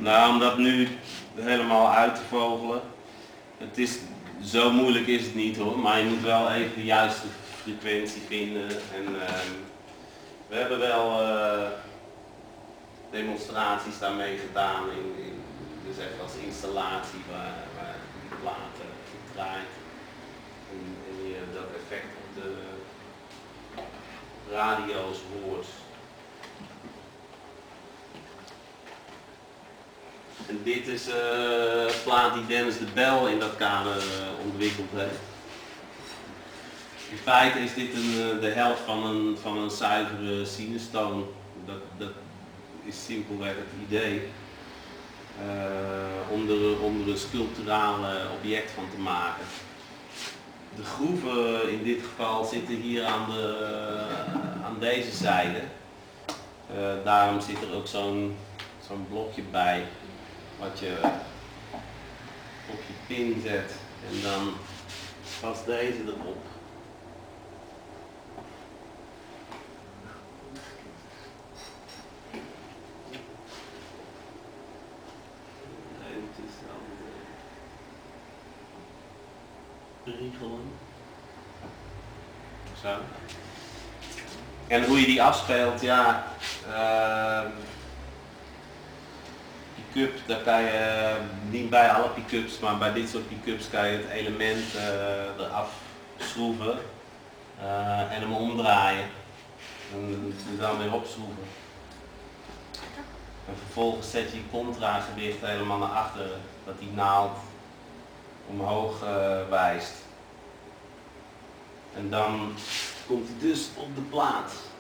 Nou, om dat nu helemaal uit te vogelen. Het is, zo moeilijk is het niet hoor, maar je moet wel even de juiste frequentie vinden. En we hebben wel demonstraties daarmee gedaan, dus echt als installatie waar die platen draait. En je dat effect op de radio's hoort. En dit is een plaat die Dennis de Bel in dat kader ontwikkeld heeft. In feite is dit de helft van een zuivere sinustoon. Dat is simpelweg het idee. Om er een sculpturale object van te maken. De groeven in dit geval zitten hier aan deze zijde. Daarom zit er ook zo'n blokje bij wat je op je pin zet en dan past deze erop. Riegelen. Zo. En hoe je die afspeelt, ja, pick-up, daar kan je niet bij alle pick-ups, maar bij dit soort pick-ups kan je het element eraf schroeven en hem omdraaien en dan weer opschroeven. En vervolgens zet je je contragewicht helemaal naar achteren, dat die naald omhoog wijst. En dan komt hij dus op de plaat.